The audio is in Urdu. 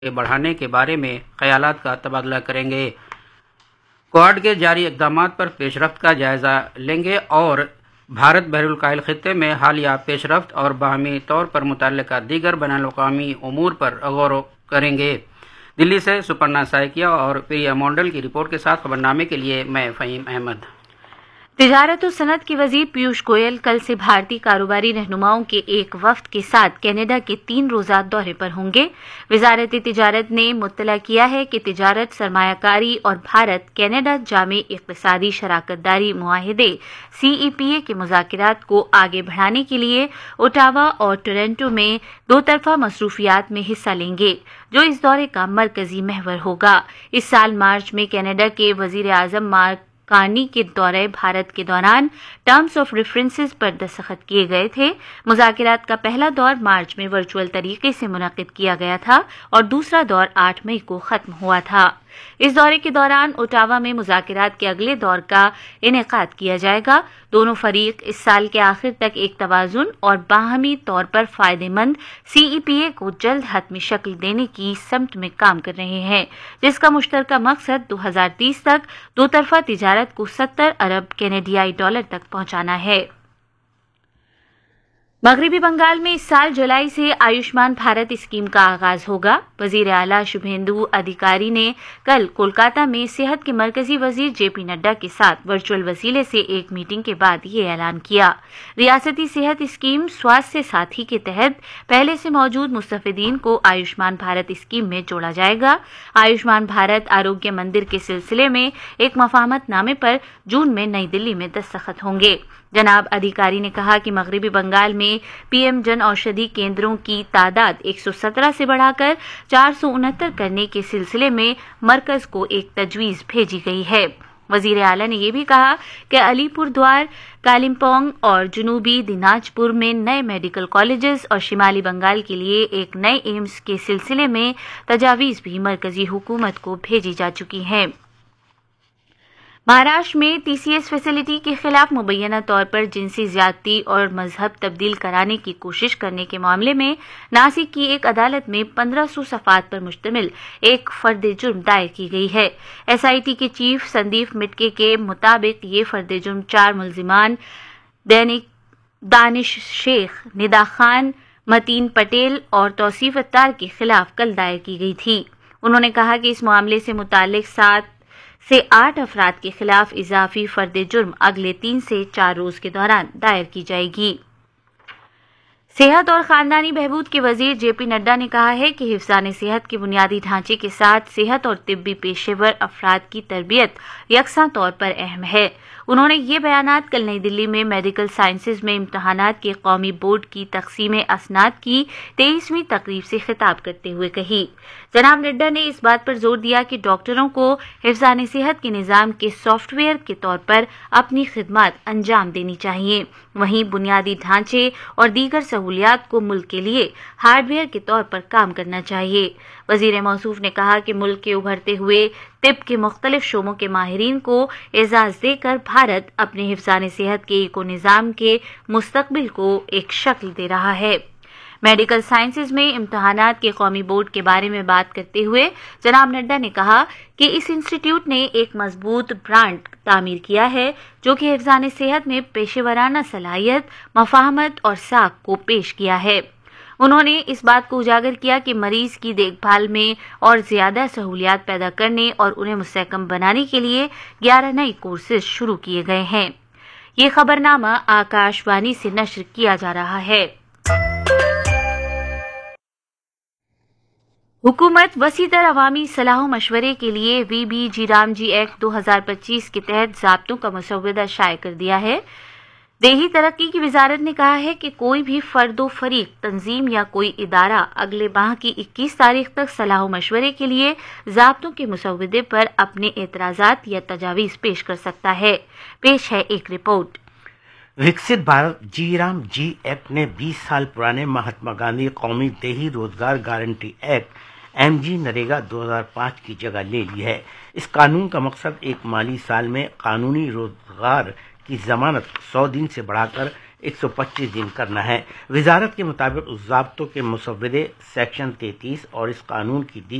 بڑھانے کے بارے میں خیالات کا تبادلہ کریں گے۔ کوآڈ کے جاری اقدامات پر پیش رفت کا جائزہ لیں گے اور بھارت بحر الکاہل خطے میں حالیہ پیش رفت اور باہمی طور پر متعلقہ دیگر بین الاقوامی امور پر غور کریں گے۔ دلی سے سپرنا سائکیا اور پریا مونڈل کی رپورٹ کے ساتھ خبرنامے کے لیے میں فہیم احمد۔ تجارت و صنعت کے وزیر پیوش گوئل کل سے بھارتی کاروباری رہنماؤں کے ایک وفد کے ساتھ کینیڈا کے 3 روزہ دورے پر ہوں گے۔ وزارت تجارت نے مطلع کیا ہے کہ تجارت، سرمایہ کاری اور بھارت کینیڈا جامع اقتصادی شراکت داری معاہدے CEPA کے مذاکرات کو آگے بڑھانے کے لیے اوٹاوا اور ٹورنٹو میں 2 طرفہ مصروفیات میں حصہ لیں گے، جو اس دورے کا مرکزی محور ہوگا۔ اس سال مارچ میں کینیڈا کے وزیر اعظم مارک کارنی کے دورہ بھارت کے دوران ٹرمز آف ریفرنسز پر دستخط کیے گئے تھے۔ مذاکرات کا پہلا دور مارچ میں ورچوئل طریقے سے منعقد کیا گیا تھا اور دوسرا دور 8 مئی کو ختم ہوا تھا۔ اس دورے کے دوران اوٹاوا میں مذاکرات کے اگلے دور کا انعقاد کیا جائے گا۔ دونوں فریق اس سال کے آخر تک ایک توازن اور باہمی طور پر فائدہ مند CEPA کو جلد حتمی شکل دینے کی سمت میں کام کر رہے ہیں، جس کا مشترکہ مقصد 2030 تک 2 طرفہ تجارت کو 70 ارب کینیڈیائی ڈالر تک پہنچانا ہے۔ مغربی بنگال میں اس سال جولائی سے آیوشمان بھارت اسکیم کا آغاز ہوگا۔ وزیر اعلیٰ شبھیندو ادھیکاری نے کل کولکاتہ میں صحت کے مرکزی وزیر JP نڈا کے ساتھ ورچوئل وسیلے سے ایک میٹنگ کے بعد یہ اعلان کیا۔ ریاستی صحت اسکیم سواستھ ساتھی کے تحت پہلے سے موجود مستفیدین کو آیوشمان بھارت اسکیم میں جوڑا جائے گا۔ آیوشمان بھارت آروگیہ مندر کے سلسلے میں ایک مفاہمت نامے پر جون میں نئی دلی میں دستخط ہوں گے۔ جناب ادھیکاری نے کہا کہ مغربی بنگال میں PM جن اوشدھی کیندروں کی تعداد 117 سے بڑھا کر 469 کرنے کے سلسلے میں مرکز کو ایک تجویز بھیجی گئی ہے۔ وزیر اعلیٰ نے یہ بھی کہا کہ علی پور دوار، کالمپونگ اور جنوبی دیناج پور میں نئے میڈیکل کالجز اور شمالی بنگال کے لیے ایک نئے ایمز کے سلسلے میں تجاویز بھی مرکزی حکومت کو بھیجی جا چکی ہیں۔ مہاراشٹر میں TCS فیسلٹی کے خلاف مبینہ طور پر جنسی زیادتی اور مذہب تبدیل کرانے کی کوشش کرنے کے معاملے میں ناسک کی ایک عدالت میں 1500 صفحات پر مشتمل ایک فرد جرم دائر کی گئی ہے۔ SIT کے چیف سندیپ مٹکے کے مطابق یہ فرد جرم 4 ملزمان دانش شیخ، ندا خان، متین پٹیل اور توصیف اتار کے خلاف کل دائر کی گئی تھی۔ انہوں نے کہا کہ اس معاملے سے متعلق 7 سے 8 افراد کے خلاف اضافی فرد جرم اگلے 3 سے 4 روز کے دوران دائر کی جائے گی۔ صحت اور خاندانی بہبود کے وزیر JP نڈا نے کہا ہے کہ حفظان صحت کے بنیادی ڈھانچے کے ساتھ صحت اور طبی پیشہ ور افراد کی تربیت یکساں طور پر اہم ہے۔ انہوں نے یہ بیانات کل نئی دلی میں میڈیکل سائنسز میں امتحانات کے قومی بورڈ کی تقسیم اسناد کی 23ویں تقریب سے خطاب کرتے ہوئے کہی۔ جناب نڈا نے اس بات پر زور دیا کہ ڈاکٹروں کو حفظان صحت کے نظام کے سافٹ ویئر کے طور پر اپنی خدمات انجام دینی چاہیے، وہیں بنیادی ڈھانچے اور دیگر سہولیات کو ملک کے لیے ہارڈ ویئر کے طور پر کام کرنا چاہیے۔ وزیر موصوف نے کہا کہ ملک کے ابھرتے ہوئے طب کے مختلف شعبوں کے ماہرین کو اعزاز دے کر بھارت اپنے حفظان صحت کے ایکو نظام کے مستقبل کو ایک شکل دے رہا ہے۔ میڈیکل سائنسز میں امتحانات کے قومی بورڈ کے بارے میں بات کرتے ہوئے جناب نڈا نے کہا کہ اس انسٹی ٹیوٹ نے ایک مضبوط برانڈ تعمیر کیا ہے جو کہ حفظان صحت میں پیشہ ورانہ صلاحیت، مفاہمت اور ساکھ کو پیش کیا ہے۔ انہوں نے اس بات کو اجاگر کیا کہ مریض کی دیکھ بھال میں اور زیادہ سہولیات پیدا کرنے اور انہیں مستحکم بنانے کے لیے 11 نئے کورسز شروع کیے گئے ہیں۔ یہ خبرنامہ آکاش وانی سے نشر کیا جا رہا ہے۔ حکومت وسیع تر عوامی صلاح و مشورے کے لیے VB رام جی ایکٹ 2025 کے تحت ضابطوں کا مسودہ شائع کر دیا ہے۔ دیہی ترقی کی وزارت نے کہا ہے کہ کوئی بھی فرد و فریق، تنظیم یا کوئی ادارہ اگلے ماہ کی 21 تاریخ تک صلاح و مشورے کے لیے ضابطوں کے مسودے پر اپنے اعتراضات یا تجاویز پیش کر سکتا ہے۔ پیش ہے ایک رپورٹ۔ وکست بھارت رام جی ایکٹ نے 20 سال پرانے مہاتما گاندھی قومی دیہی روزگار گارنٹی ایکٹ MG نریگا 2005 کی جگہ لے لی ہے۔ اس قانون کا مقصد ایک مالی سال میں قانونی روزگار کی ضمانت 100 دن سے بڑھا کر 125 दिन करना है। वजारत के मुताबिक ضابطوں کے مسودے سیکشن 33 اور اس قانون کی